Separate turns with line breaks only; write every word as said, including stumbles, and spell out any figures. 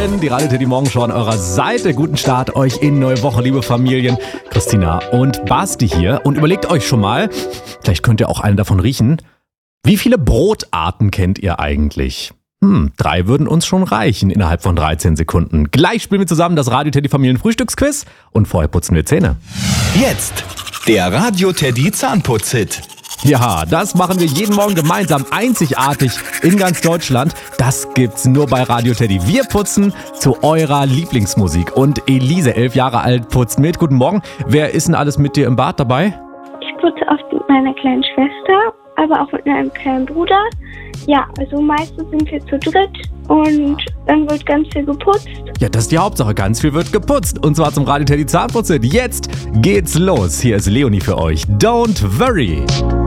Morgen. Die Radio Teddy Morgenshow an eurer Seite. Guten Start euch in neue Woche, liebe Familien. Christina und Basti hier. Und überlegt euch schon mal, vielleicht könnt ihr auch einen davon riechen. Wie viele Brotarten kennt ihr eigentlich? Hm, drei würden uns schon reichen innerhalb von dreizehn Sekunden. Gleich spielen wir zusammen das Radio Teddy Familien Frühstücksquiz und vorher putzen wir Zähne.
Jetzt der Radio Teddy Zahnputz-Hit.
Ja, das machen wir jeden Morgen gemeinsam, einzigartig in ganz Deutschland. Das gibt's nur bei Radio Teddy. Wir putzen zu eurer Lieblingsmusik. Und Elise, elf Jahre alt, putzt mit. Guten Morgen. Wer ist denn alles mit dir im Bad dabei?
Ich putze oft mit meiner kleinen Schwester, aber auch mit meinem kleinen Bruder. Ja, also meistens sind wir zu dritt und dann wird ganz viel geputzt.
Ja, das ist die Hauptsache. Ganz viel wird geputzt. Und zwar zum Radio Teddy Zahnputz-Hit. Jetzt geht's los. Hier ist Leonie für euch. Don't worry.